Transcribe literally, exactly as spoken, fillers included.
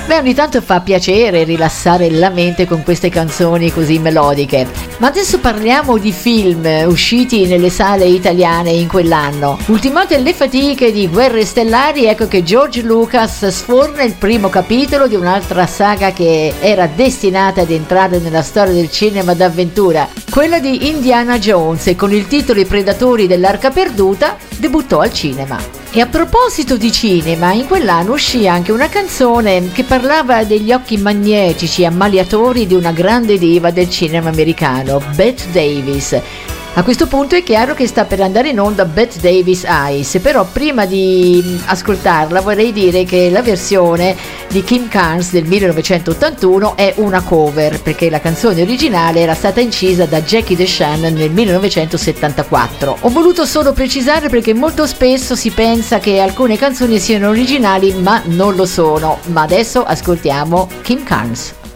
Beh, ogni tanto fa piacere rilassare la mente con queste canzoni così melodiche. Ma adesso parliamo di film usciti nelle sale italiane in quell'anno. Ultimate le fatiche di Guerre Stellari, ecco che George Lucas sforna il primo capitolo di un'altra saga che era destinata ad entrare nella storia del cinema d'avventura, quella di Indiana Jones, e con il titolo I Predatori dell'Arca Perduta debuttò al cinema. E a proposito di cinema, in quell'anno uscì anche una canzone che parlava degli occhi magnetici ammaliatori di una grande diva del cinema americano, Bette Davis. A questo punto è chiaro che sta per andare in onda Bette Davis Eyes, però prima di ascoltarla vorrei dire che la versione di Kim Carnes del millenovecentottantuno è una cover, perché la canzone originale era stata incisa da Jackie DeShannon nel millenovecentosettantaquattro. Ho voluto solo precisare perché molto spesso si pensa che alcune canzoni siano originali, ma non lo sono. Ma adesso ascoltiamo Kim Carnes.